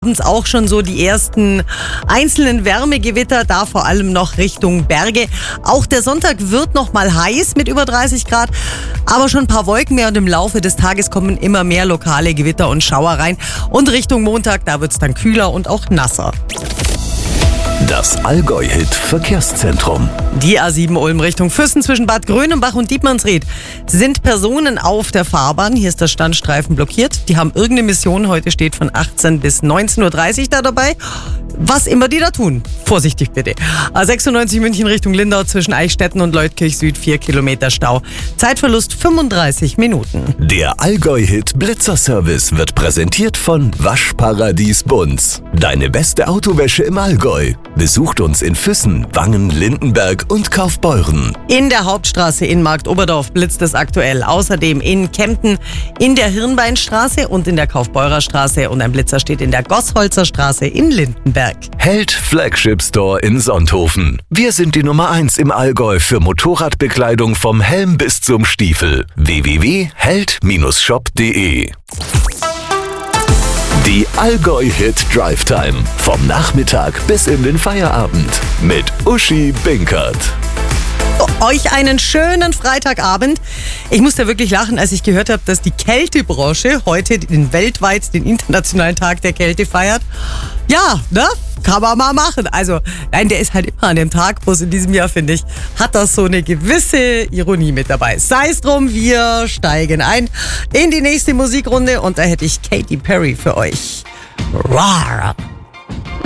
Abends auch schon so die ersten einzelnen Wärmegewitter, da vor allem noch Richtung Berge. Auch der Sonntag wird noch mal heiß mit über 30 Grad, aber schon ein paar Wolken mehr und im Laufe des Tages kommen immer mehr lokale Gewitter und Schauer rein. Und Richtung Montag, da wird es dann kühler und auch nasser. Das Allgäu-Hit-Verkehrszentrum. Die A7 Ulm Richtung Füssen zwischen Bad Grönenbach und Dietmannsried sind Personen auf der Fahrbahn. Hier ist der Standstreifen blockiert. Die haben irgendeine Mission. Heute steht von 18 bis 19.30 Uhr da dabei. Was immer die da tun. Vorsichtig bitte. A96 München Richtung Lindau zwischen Eichstätten und Leutkirch Süd 4 Kilometer Stau. Zeitverlust 35 Minuten. Der Allgäu-Hit Blitzerservice wird präsentiert von Waschparadies Bunz. Deine beste Autowäsche im Allgäu. Besucht uns in Füssen, Wangen, Lindenberg und Kaufbeuren. In der Hauptstraße in Marktoberdorf blitzt es aktuell. Außerdem in Kempten, in der Hirnbeinstraße und in der Kaufbeurer Straße. Und ein Blitzer steht in der Gossholzer Straße in Lindenberg. Held Flagship Store in Sonthofen. Wir sind die Nummer 1 im Allgäu für Motorradbekleidung vom Helm bis zum Stiefel. www.held-shop.de. Die Allgäu-Hit Drive Time. Vom Nachmittag bis in den Feierabend. Mit Uschi Binkert. Euch einen schönen Freitagabend. Ich musste wirklich lachen, als ich gehört habe, dass die Kältebranche heute den internationalen Tag der Kälte feiert. Ja, ne? Kann man mal machen. Also, nein, der ist halt immer an dem Tag, bloß in diesem Jahr, finde ich, hat das so eine gewisse Ironie mit dabei. Sei es drum, wir steigen ein in die nächste Musikrunde und da hätte ich Katy Perry für euch. Rawr.